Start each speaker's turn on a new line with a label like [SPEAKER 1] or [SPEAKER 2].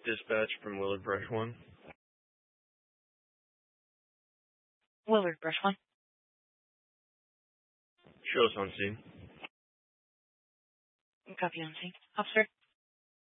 [SPEAKER 1] Dispatch from Willard Brush 1.
[SPEAKER 2] Willard Brush 1.
[SPEAKER 1] Show us on scene.
[SPEAKER 2] Copy on scene. Officer.